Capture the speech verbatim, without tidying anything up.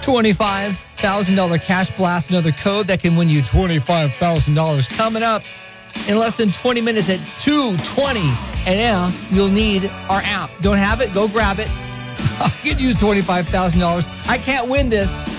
twenty-five thousand dollars cash blast, another code that can win you twenty-five thousand dollars coming up in less than twenty minutes at two twenty. And yeah, you'll need our app. Don't have it? Go grab it. I can use twenty-five thousand dollars. I can't win this.